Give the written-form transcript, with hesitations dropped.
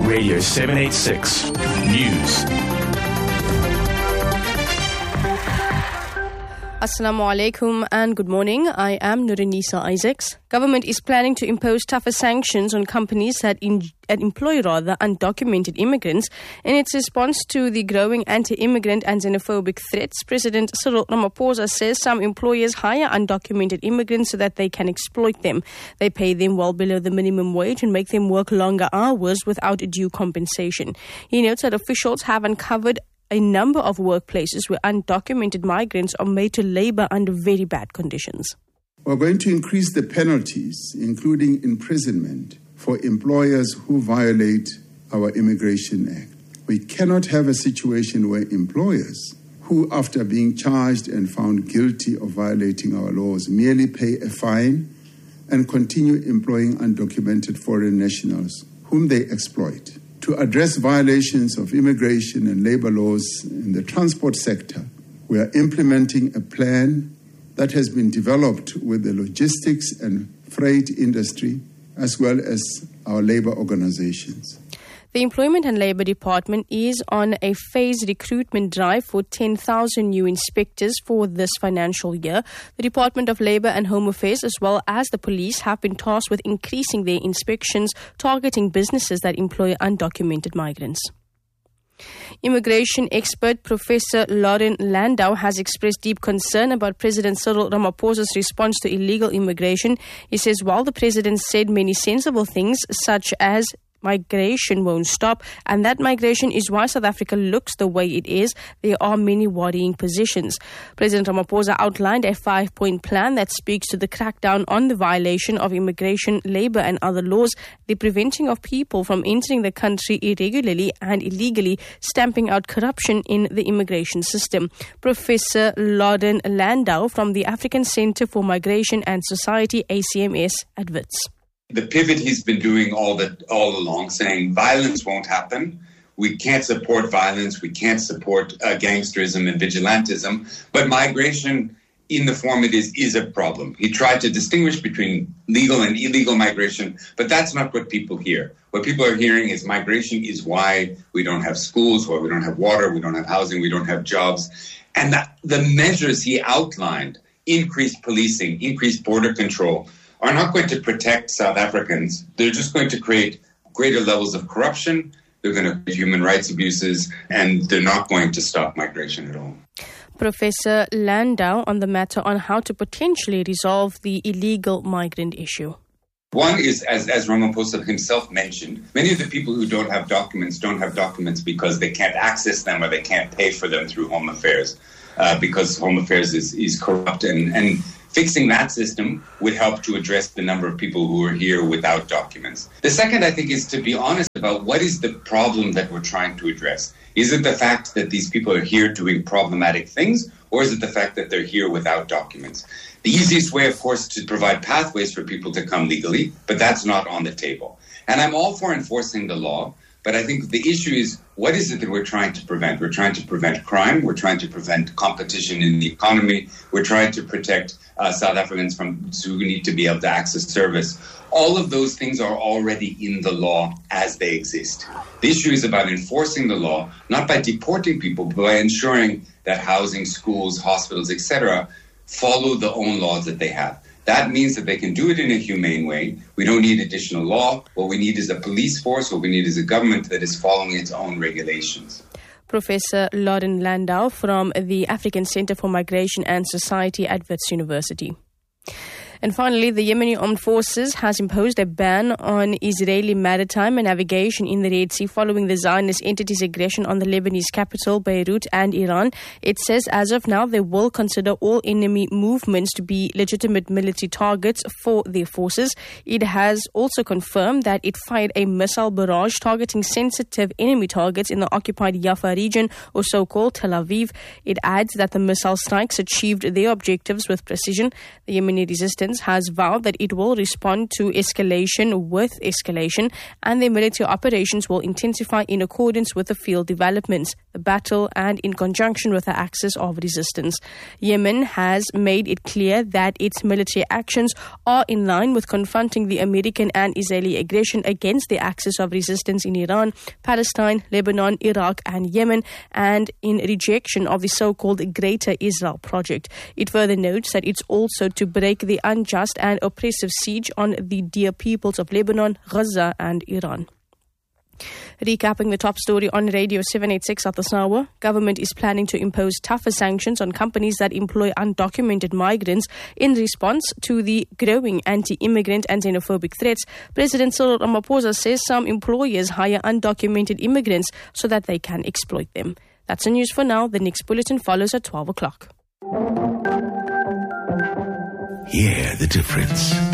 Radio 786 News. Assalamu alaikum and good morning. I am Nurinisa Isaacs. Government is planning to impose tougher sanctions on companies that employ undocumented immigrants. In its response to the growing anti-immigrant and xenophobic threats, President Cyril Ramaphosa says some employers hire undocumented immigrants so that they can exploit them. They pay them well below the minimum wage and make them work longer hours without due compensation. He notes that officials have uncovered a number of workplaces where undocumented migrants are made to labor under very bad conditions. We're going to increase the penalties, including imprisonment, for employers who violate our Immigration Act. We cannot have a situation where employers who, after being charged and found guilty of violating our laws, merely pay a fine and continue employing undocumented foreign nationals whom they exploit. To address violations of immigration and labor laws in the transport sector, we are implementing a plan that has been developed with the logistics and freight industry, as well as our labor organizations. The Employment and Labour Department is on a phased recruitment drive for 10,000 new inspectors for this financial year. The Department of Labour and Home Affairs, as well as the police, have been tasked with increasing their inspections, targeting businesses that employ undocumented migrants. Immigration expert Professor Lauren Landau has expressed deep concern about President Cyril Ramaphosa's response to illegal immigration. He says while the president said many sensible things, such as migration won't stop, and that migration is why South Africa looks the way it is, there are many worrying positions. President Ramaphosa outlined a 5-point plan that speaks to the crackdown on the violation of immigration, labour and other laws, the preventing of people from entering the country irregularly and illegally, stamping out corruption in the immigration system. Professor Lauren Landau from the African Centre for Migration and Society, ACMS, adverts. The pivot he's been doing all along, saying violence won't happen. We can't support violence. We can't support gangsterism and vigilantism. But migration in the form it is a problem. He tried to distinguish between legal and illegal migration, but that's not what people hear. What people are hearing is migration is why we don't have schools, why we don't have water, we don't have housing, we don't have jobs. And the measures he outlined, increased policing, increased border control, are not going to protect South Africans. They're just going to create greater levels of corruption. They're going to create human rights abuses, and they're not going to stop migration at all. Professor Landau on the matter on how to potentially resolve the illegal migrant issue. One is, as Ramaphosa himself mentioned, many of the people who don't have documents because they can't access them or they can't pay for them through Home Affairs, because Home Affairs is corrupt, and fixing that system would help to address the number of people who are here without documents. The second, I think, is to be honest about what is the problem that we're trying to address. Is it the fact that these people are here doing problematic things, or is it the fact that they're here without documents? The easiest way, of course, to provide pathways for people to come legally, but that's not on the table. And I'm all for enforcing the law, but I think the issue is, what is it that we're trying to prevent? We're trying to prevent crime. We're trying to prevent competition in the economy. We're trying to protect South Africans who need to be able to access service. All of those things are already in the law as they exist. The issue is about enforcing the law, not by deporting people, but by ensuring that housing, schools, hospitals, etc., follow the own laws that they have. That means that they can do it in a humane way. We don't need additional law. What we need is a police force. What we need is a government that is following its own regulations. Professor Lauren Landau from the African Centre for Migration and Society at Wits University. And finally, the Yemeni Armed Forces has imposed a ban on Israeli maritime and navigation in the Red Sea following the Zionist entity's aggression on the Lebanese capital, Beirut, and Iran. It says as of now, they will consider all enemy movements to be legitimate military targets for their forces. It has also confirmed that it fired a missile barrage targeting sensitive enemy targets in the occupied Jaffa region, or so-called Tel Aviv. It adds that the missile strikes achieved their objectives with precision. The Yemeni resistance Netherlands has vowed that it will respond to escalation with escalation, and their military operations will intensify in accordance with the field developments, the battle, and in conjunction with the axis of resistance. Yemen has made it clear that its military actions are in line with confronting the American and Israeli aggression against the axis of resistance in Iran, Palestine, Lebanon, Iraq, and Yemen, and in rejection of the so-called Greater Israel Project. It further notes that it's also to break the unjust and oppressive siege on the dear peoples of Lebanon, Gaza, and Iran. Recapping the top story on Radio 786 at this hour, government is planning to impose tougher sanctions on companies that employ undocumented migrants in response to the growing anti-immigrant and xenophobic threats. President Cyril Ramaphosa says some employers hire undocumented immigrants so that they can exploit them. That's the news for now. The next bulletin follows at 12 o'clock. Hear the difference.